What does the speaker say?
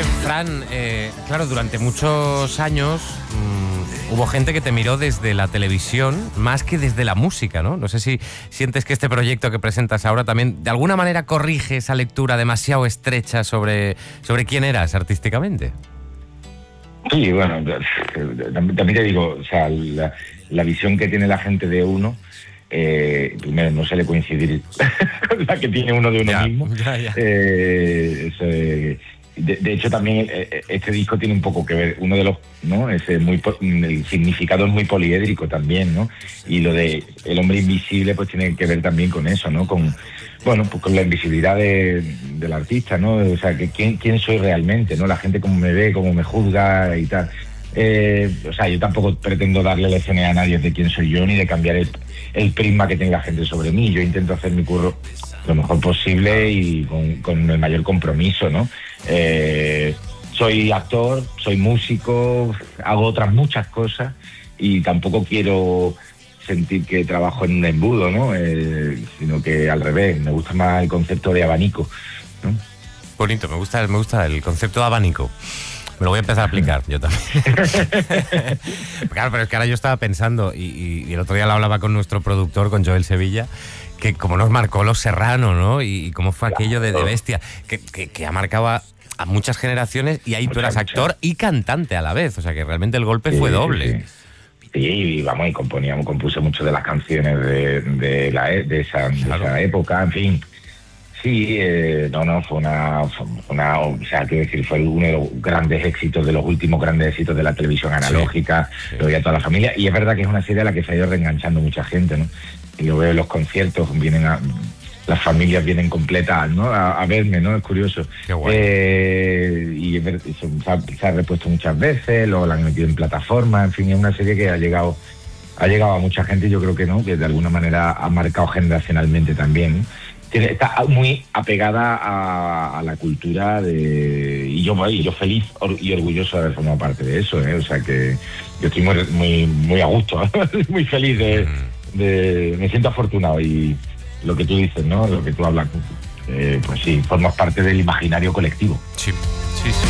Oye, Fran, claro, durante muchos años hubo gente que te miró desde la televisión más que desde la música, ¿no? No sé si sientes que este proyecto que presentas ahora también de alguna manera corrige esa lectura demasiado estrecha sobre quién eras artísticamente. Sí, bueno, también te digo, o sea, la visión que tiene la gente de uno, primero no suele coincidir con la que tiene uno de uno mismo. Ya. De hecho, también este disco tiene un poco que ver, uno de los, ¿no? El significado es muy poliédrico también, ¿no? Y lo de el hombre invisible, pues tiene que ver también con eso, ¿no? Bueno, pues con la invisibilidad del artista, ¿no? O sea, que quién soy realmente, ¿no? La gente cómo me ve, cómo me juzga y tal. O sea, yo tampoco pretendo darle lecciones a nadie de quién soy yo, ni de cambiar el prisma que tiene la gente sobre mí. Yo intento hacer mi curro lo mejor posible y con el mayor compromiso, ¿no? Soy actor, soy músico, hago otras muchas cosas y tampoco quiero sentir que trabajo en un embudo, ¿no? Sino que al revés, me gusta más el concepto de abanico, ¿no? Bonito, me gusta el concepto de abanico. Me lo voy a empezar a aplicar yo también. Claro, pero es que ahora yo estaba pensando, y el otro día lo hablaba con nuestro productor, con Joel Sevilla, que como nos marcó Los Serrano, ¿no? Y cómo fue aquello de Bestia, que ha marcado a muchas generaciones, y ahí tú eras actor y cantante a la vez. O sea que realmente el golpe fue doble. Sí, y vamos, y compuse muchas de las canciones de esa época, en fin. Sí, fue una, o sea, quiero decir, fue uno de los grandes éxitos, de los últimos grandes éxitos de la televisión analógica, sí. Lo veía toda la familia, y es verdad que es una serie a la que se ha ido reenganchando mucha gente, ¿no? Y lo veo en los conciertos, las familias vienen completas, ¿no? A verme, ¿no? Es curioso. Qué guay. Se ha repuesto muchas veces, luego la han metido en plataformas, en fin, es una serie que ha llegado a mucha gente, y yo creo que no, que de alguna manera ha marcado generacionalmente también, ¿no? Está muy apegada a la cultura y yo feliz y orgulloso de haber formado parte de eso, ¿eh? O sea que yo estoy muy a gusto, muy feliz me siento afortunado, y lo que tú dices, ¿no? Lo que tú hablas, pues sí, formas parte del imaginario colectivo. Sí.